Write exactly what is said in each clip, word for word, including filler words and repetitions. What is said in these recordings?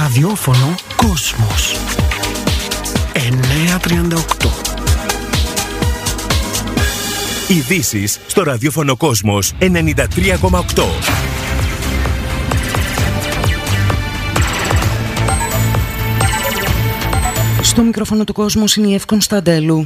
Ραδιόφωνο Κόσμος εννιακόσια τριάντα οκτώ. Ειδήσεις στο ραδιόφωνο Κόσμος ενενήντα τρία κόμμα οκτώ. Στο μικρόφωνο του Κόσμος είναι η Εύη Κωνσταντέλου.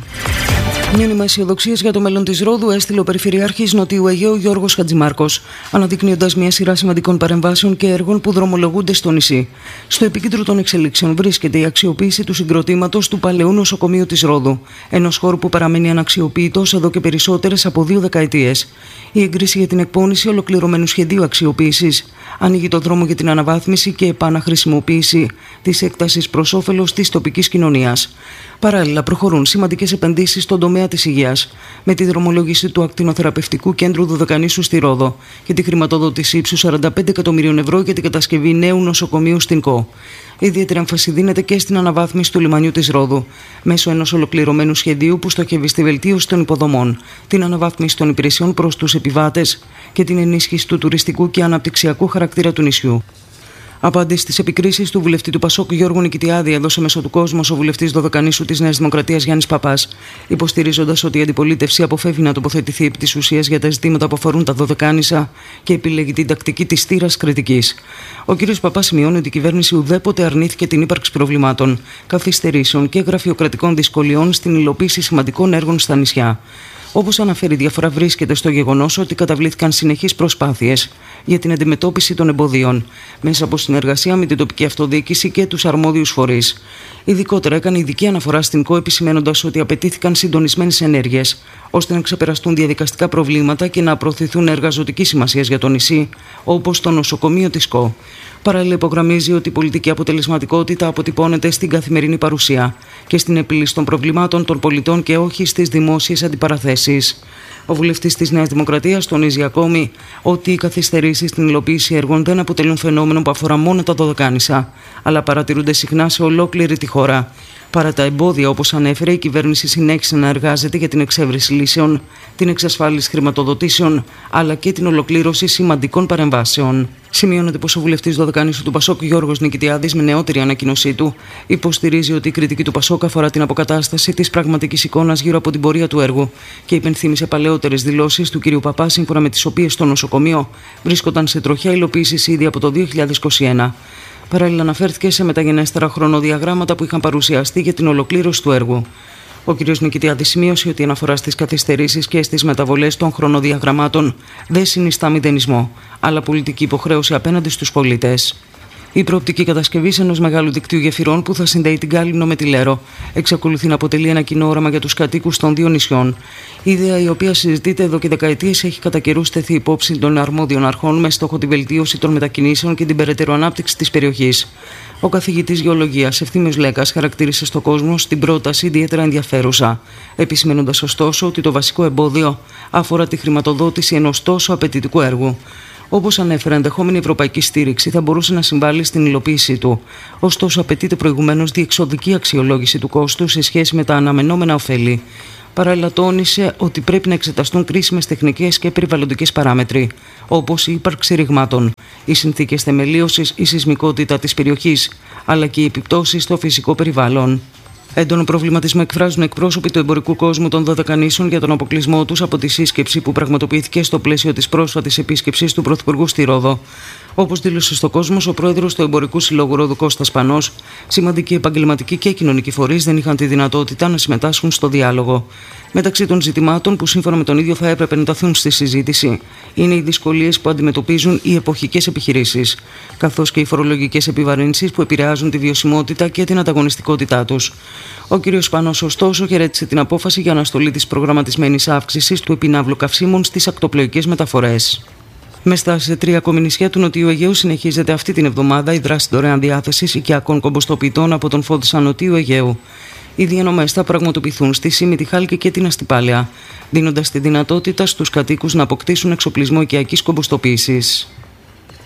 Μήνυμα αισιοδοξίας για το μέλλον της Ρόδου έστειλε ο Περιφερειάρχης Νοτιού Αιγαίου Γιώργος Χατζημάρκος, αναδεικνύοντας μια σειρά σημαντικών παρεμβάσεων και έργων που δρομολογούνται στο νησί. Στο επίκεντρο των εξελίξεων βρίσκεται η αξιοποίηση του συγκροτήματος του παλαιού νοσοκομείου της Ρόδου, ενός χώρου που παραμένει αναξιοποίητος εδώ και περισσότερες από δύο δεκαετίες. Η έγκριση για την εκπόνηση ολοκληρωμένου σχεδίου αξιοποίησης ανοίγει το δρόμο για την αναβάθμιση και επαναχρησιμοποίηση της έκτασης προς όφελος της τοπικής κοινωνίας. Παράλληλα, προχωρούν σημαντικές επενδύσεις στον τομέα της υγείας, με τη δρομολόγηση του ακτινοθεραπευτικού κέντρου Δωδεκανήσου στη Ρόδο και τη χρηματοδότηση ύψους σαράντα πέντε εκατομμυρίων ευρώ για την κατασκευή νέου νοσοκομείου στην ΚΟ. Ιδιαίτερη έμφαση δίνεται και στην αναβάθμιση του λιμανιού της Ρόδου, μέσω ενός ολοκληρωμένου σχεδίου που στοχεύει στη βελτίωση των υποδομών, την αναβάθμιση των υπηρεσιών προς τους επιβάτες και την ενίσχυση του τουριστικού και αναπτυξιακού χαρακτήρα του νησιού. Απάντηση στις επικρίσεις του βουλευτή του Πασόκ Γιώργου Νικητιάδη, έδωσε μέσω του Κόσμος ο βουλευτής Δωδεκανήσου της Νέας Δημοκρατίας Γιάννης Παπάς, υποστηρίζοντας ότι η αντιπολίτευση αποφεύγει να τοποθετηθεί επί της ουσίας για τα ζητήματα που αφορούν τα Δωδεκάνησα και επιλέγει την τακτική της θύρας κριτικής. Ο κ. Παπάς σημειώνει ότι η κυβέρνηση ουδέποτε αρνήθηκε την ύπαρξη προβλημάτων, καθυστερήσεων και γραφειοκρατικών δυσκολιών στην υλοποίηση σημαντικών έργων στα νησιά. Όπως αναφέρει, η διαφορά βρίσκεται στο γεγονός ότι καταβλήθηκαν συνεχείς προσπάθειες για την αντιμετώπιση των εμποδίων, μέσα από συνεργασία με την τοπική αυτοδιοίκηση και τους αρμόδιους φορείς. Ειδικότερα, έκανε ειδική αναφορά στην ΚΟ, επισημαίνοντας ότι απαιτήθηκαν συντονισμένες ενέργειες, ώστε να ξεπεραστούν διαδικαστικά προβλήματα και να προωθηθούν έργα ζωτικής σημασίας για το νησί, όπως το νοσοκομείο της ΚΟ. Παράλληλα, υπογραμμίζει ότι η πολιτική αποτελεσματικότητα αποτυπώνεται στην καθημερινή παρουσία και στην επίλυση των προβλημάτων των πολιτών και όχι στις δημόσιες αντιπαραθέσεις. Ο βουλευτής της Νέας Δημοκρατίας τονίζει ακόμη ότι οι καθυστερήσεις στην υλοποίηση έργων δεν αποτελούν φαινόμενο που αφορά μόνο τα Δωδεκάνησα, αλλά παρατηρούνται συχνά σε ολόκληρη τη χώρα. Παρά τα εμπόδια, όπως ανέφερε, η κυβέρνηση συνέχισε να εργάζεται για την εξέβρεση λύσεων, την εξασφάλιση χρηματοδοτήσεων, αλλά και την ολοκλήρωση σημαντικών παρεμβάσεων. Σημειώνεται πως ο βουλευτής Δωδεκανήσου του Πασόκ Γιώργος Νικητιάδης, με νεότερη ανακοίνωσή του, υποστηρίζει ότι η κριτική του Πασόκ αφορά την αποκατάσταση της πραγματικής εικόνας γύρω από την πορεία του έργου και υπενθύμησε παλαιότερες δηλώσεις του κ. Παπά, σύμφωνα με τις οποίες το νοσοκομείο βρίσκονταν σε τροχιά υλοποίησης ήδη από το δύο χιλιάδες είκοσι ένα. Παράλληλα, αναφέρθηκε σε μεταγενέστερα χρονοδιαγράμματα που είχαν παρουσιαστεί για την ολοκλήρωση του έργου. Ο κ. Νικητιάδης σημείωσε ότι η αναφορά στις καθυστερήσεις και στις μεταβολές των χρονοδιαγραμμάτων δεν συνιστά μηδενισμό, αλλά πολιτική υποχρέωση απέναντι στους πολίτες. Η προοπτική κατασκευή ενός μεγάλου δικτύου γεφυρών που θα συνδέει την Κάλυμνο με τη Λέρο εξακολουθεί να αποτελεί ένα κοινό όραμα για τους κατοίκους των δύο νησιών. Η ιδέα, η οποία συζητείται εδώ και δεκαετίες, έχει κατά καιρούς τεθεί υπόψη των αρμόδιων αρχών με στόχο τη βελτίωση των μετακινήσεων και την περαιτέρω ανάπτυξη της περιοχής. Ο καθηγητής γεωλογίας Ευθύμιος Λέκας χαρακτήρισε στο Κόσμο την πρόταση ιδιαίτερα ενδιαφέρουσα, επισημαίνοντας ωστόσο ότι το βασικό εμπόδιο αφορά τη χρηματοδότηση ενός τόσο απαιτητικού έργου. Όπως ανέφερε, ενδεχόμενη ευρωπαϊκή στήριξη θα μπορούσε να συμβάλλει στην υλοποίησή του. Ωστόσο, απαιτείται προηγουμένως διεξοδική αξιολόγηση του κόστου σε σχέση με τα αναμενόμενα ωφέλη. Παράλληλα, τόνισε ότι πρέπει να εξεταστούν κρίσιμες τεχνικές και περιβαλλοντικές παράμετροι, όπως η ύπαρξη ρηγμάτων, οι συνθήκες θεμελίωσης, η σεισμικότητα της περιοχής, αλλά και οι επιπτώσεις στο φυσικό περιβάλλον. Έντονο προβληματισμό εκφράζουν εκπρόσωποι του εμπορικού κόσμου των Δωδεκανήσων για τον αποκλεισμό τους από τη σύσκεψη που πραγματοποιήθηκε στο πλαίσιο της πρόσφατης επίσκεψης του Πρωθυπουργού στη Ρόδο. Όπως δήλωσε στο Κόσμος ο πρόεδρος του Εμπορικού Συλλόγου Ρόδου Κώστας Πανός, σημαντικοί επαγγελματικοί και κοινωνικοί φορείς δεν είχαν τη δυνατότητα να συμμετάσχουν στο διάλογο. Μεταξύ των ζητημάτων που σύμφωνα με τον ίδιο θα έπρεπε να ταθούν στη συζήτηση είναι οι δυσκολίες που αντιμετωπίζουν οι εποχικές επιχειρήσεις, καθώς και οι φορολογικές επιβαρύνσεις που επηρεάζουν τη βιωσιμότητα και την ανταγωνιστικότητά τους. Ο κ. Πανός, ωστόσο, χαιρέτησε την απόφαση για αναστολή της προγραμματισμένης αύξησης του επινάβλου καυσίμων στις ακτοπλοϊκές μεταφορές. Μεστά σε τρία ακόμη νησιά του Νοτιού Αιγαίου συνεχίζεται αυτή την εβδομάδα η δράση δωρεάν διάθεσης οικιακών κομποστοποιητών από τον Φόντσα Νοτιού Αιγαίου. Οι διανομές θα πραγματοποιηθούν στη Σύμη, τη Χάλκη και την Αστυπάλαια, δίνοντας τη δυνατότητα στους κατοίκους να αποκτήσουν εξοπλισμό οικιακής κομποστοποίησης.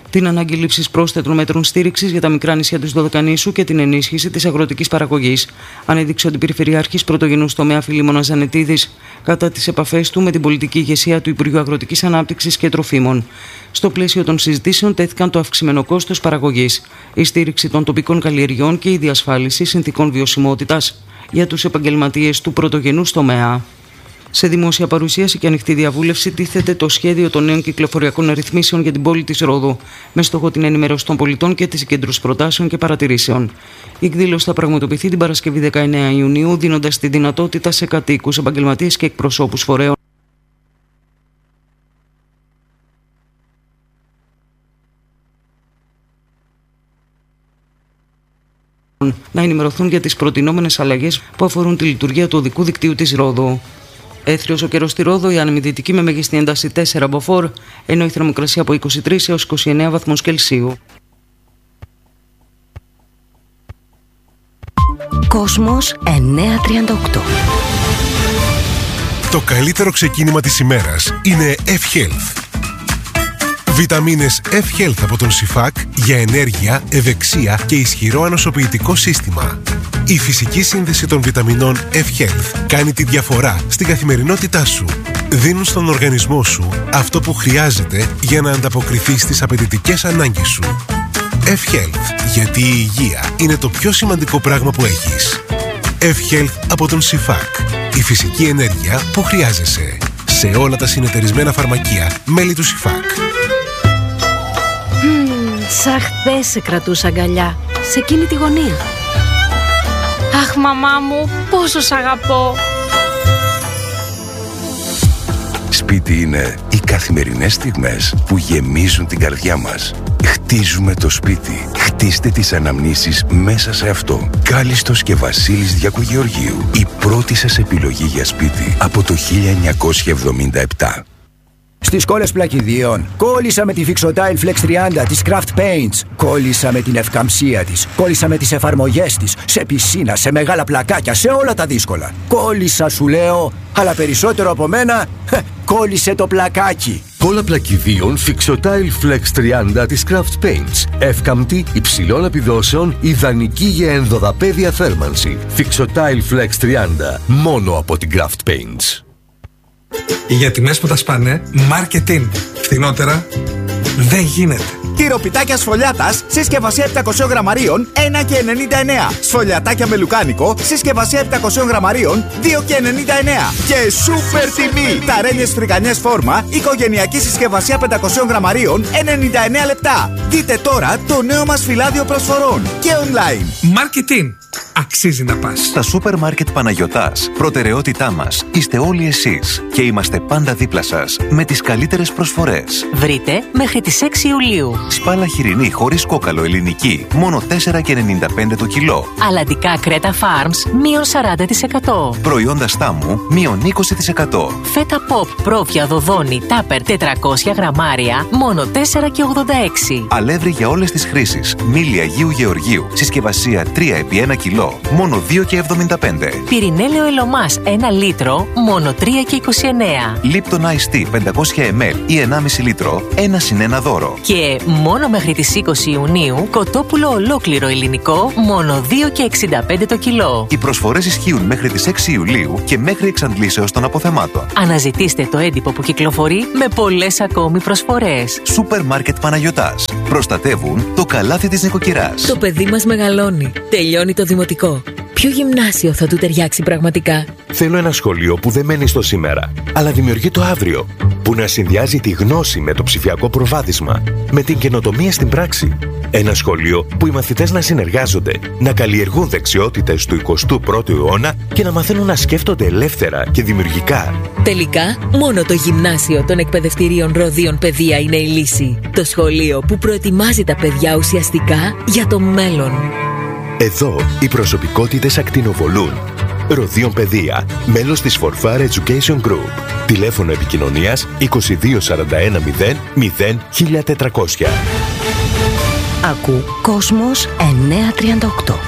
την ανάγκη λήψης πρόσθετων μέτρων στήριξης για τα μικρά νησιά της Δωδεκανήσου και την ενίσχυση της αγροτικής παραγωγής, ανέδειξε ο Αντιπεριφερειάρχης πρωτογενούς τομέα Φιλίμωνας Ζανετίδης κατά τις επαφές του με την πολιτική ηγεσία του Υπουργείου Αγροτικής Ανάπτυξης και Τροφίμων. Στο πλαίσιο των συζητήσεων τέθηκαν το αυξημένο κόστος παραγωγής, η στήριξη των τοπικών καλλιεργειών και η διασφάλιση συνθηκών βιωσιμότητας για τους επαγγελματίες του πρωτογενούς τομέα. Σε δημόσια παρουσίαση και ανοιχτή διαβούλευση τίθεται το σχέδιο των νέων κυκλοφοριακών ρυθμίσεων για την πόλη της Ρόδου, με στόχο την ενημέρωση των πολιτών και τη συγκέντρωση προτάσεων και παρατηρήσεων. Η εκδήλωση θα πραγματοποιηθεί την Παρασκευή δεκαεννέα Ιουνίου, δίνοντας τη δυνατότητα σε κατοίκους, επαγγελματίες και εκπροσώπους φορέων να ενημερωθούν για τις προτινόμενες αλλαγές που αφορούν τη λειτουργία του οδικού δικτύου της Ρόδου. Έθριος ο καιρός στη Ρόδο, η άνεμη δυτική με μέγιστη ένταση τέσσερα μποφόρ, ενώ η θερμοκρασία από είκοσι τρεις έως είκοσι εννέα βαθμούς Κελσίου. Κόσμος εννιακόσια τριάντα οκτώ. Το καλύτερο ξεκίνημα της ημέρας είναι F-Health. Βιταμίνες F-Health από τον Σιφάκ για ενέργεια, ευεξία και ισχυρό ανοσοποιητικό σύστημα. Η φυσική σύνδεση των βιταμινών F-Health κάνει τη διαφορά στην καθημερινότητά σου. Δίνουν στον οργανισμό σου αυτό που χρειάζεται για να ανταποκριθεί στις απαιτητικές ανάγκες σου. F-Health, γιατί η υγεία είναι το πιο σημαντικό πράγμα που έχεις. F-Health από τον Σιφάκ. Η φυσική ενέργεια που χρειάζεσαι. Σε όλα τα συνεταιρισμένα φαρμακεία μέλη του Σιφάκ. Σαν χθες σε κρατούσα αγκαλιά, σε εκείνη τη γωνία. Αχ, μαμά μου, πόσο σ' αγαπώ. Σπίτι είναι οι καθημερινές στιγμές που γεμίζουν την καρδιά μας. Χτίζουμε το σπίτι. Χτίστε τις αναμνήσεις μέσα σε αυτό. Κάλιστος και Βασίλης Διακογεωργίου. Η πρώτη σας επιλογή για σπίτι από το χίλια εννιακόσια εβδομήντα επτά. Στις κόλλες πλακιδίων, κόλλησα με τη Fixotile Flex τριάντα της Craft Paints. Κόλλησα με την ευκαμψία της. Κόλλησα με τις εφαρμογές της. Σε πισίνα, σε μεγάλα πλακάκια, σε όλα τα δύσκολα. Κόλλησα σου λέω, αλλά περισσότερο από μένα, κόλλησε το πλακάκι. Κόλλα πλακιδίων Fixotile Flex τριάντα της Craft Paints. Εύκαμπτη, υψηλών επιδόσεων, ιδανική για ενδοδαπέδια θέρμανση. Fixotile Flex τριάντα, μόνο από την Craft Paints. Για τιμές που τα σπάνε, marketing. Φθηνότερα δεν γίνεται. Τυροπιτάκια σφολιάτας, συσκευασία επτακόσια γραμμαρίων, ένα και ενενήντα εννέα. Σφολιατάκια με λουκάνικο, συσκευασία επτακόσια γραμμαρίων, δύο και ενενήντα εννέα. Και σούπερ τιμή! Ταρένιες φρικανιές φόρμα, οικογενειακή συσκευασία πεντακόσια γραμμαρίων, ενενήντα εννέα λεπτά. Δείτε τώρα το νέο μας φυλάδιο προσφορών και online. Marketing. Αξίζει να πας. Στα σούπερ μάρκετ Παναγιωτάς, προτεραιότητά μας είστε όλοι εσείς και είμαστε πάντα δίπλα σας με τις καλύτερες προσφορές. Βρείτε μέχρι τις έξι Ιουλίου. Σπάλα χοιρινή χωρίς κόκαλο ελληνική, μόνο τέσσερα και ενενήντα πέντε το κιλό. Αλλαντικά Κρέτα Farms, μείον σαράντα τοις εκατό. Προϊόντα στάμου, μείον είκοσι τοις εκατό. Φέτα Pop, πρόβια δοδόνη, τάπερ τετρακόσια γραμμάρια, μόνο τέσσερα και ογδόντα έξι. Αλεύρι για όλες τις χρήσεις, μήλι Αγίου Γεωργίου, συσκευασία τρία επί ένα κιλό, μόνο δύο και εβδομήντα πέντε. Πυρηνέλαιο Ελωμάς ένα λίτρο, μόνο τρία και είκοσι εννέα. Lipton Ice Tea πεντακόσια μιλιλίτρα ή ενάμιση λίτρο, ένα συν ένα δώρο. Και μόνο μέχρι τις είκοσι Ιουνίου, κοτόπουλο ολόκληρο ελληνικό, μόνο δύο και εξήντα πέντε το κιλό. Οι προσφορές ισχύουν μέχρι τις έξι Ιουλίου και μέχρι εξαντλήσεως των αποθεμάτων. Αναζητήστε το έντυπο που κυκλοφορεί με πολλές ακόμη προσφορές. Σούπερ μάρκετ Παναγιωτάς. Προστατεύουν το καλάθι της νοικοκυράς. Το παιδί μας μεγαλώνει. Τελειώνει το δημοτικό. Ποιο γυμνάσιο θα του ταιριάξει πραγματικά? Θέλω ένα σχολείο που δεν μένει στο σήμερα, αλλά δημιουργεί το αύριο. Που να συνδυάζει τη γνώση με το ψηφιακό προβάδισμα, με την καινοτομία στην πράξη. Ένα σχολείο που οι μαθητές να συνεργάζονται, να καλλιεργούν δεξιότητες του εικοστού πρώτου αιώνα και να μαθαίνουν να σκέφτονται ελεύθερα και δημιουργικά. Τελικά, μόνο το γυμνάσιο των εκπαιδευτηρίων Ροδίων Παιδεία είναι η λύση. Το σχολείο που προετοιμάζει τα παιδιά ουσιαστικά για το μέλλον. Εδώ οι προσωπικότητες ακτινοβολούν. Ροδίων Παιδεία, μέλος της Forfar Education Group. Τηλέφωνο επικοινωνίας είκοσι δύο σαράντα ένα μηδέν μηδέν χίλια τετρακόσια. Ακού Κόσμος εννιακόσια τριάντα οκτώ.